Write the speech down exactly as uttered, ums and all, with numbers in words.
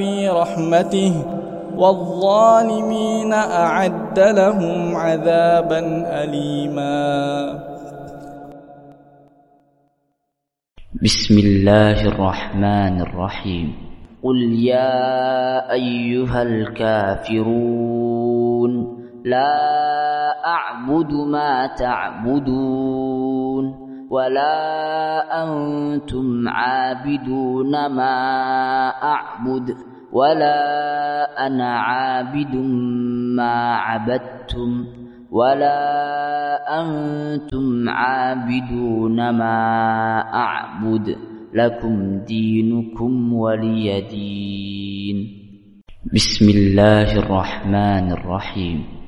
في رحمته والظالمين أعد لهم عذابا أليما. بسم الله الرحمن الرحيم. قل يا أيها الكافرون لا أعبد ما تعبدون ولا أنتم عابدون ما أعبد ولا أنا عابد ما عبدتم ولا أنتم عابدون ما أعبد لكم دينكم ولي دين. بسم الله الرحمن الرحيم.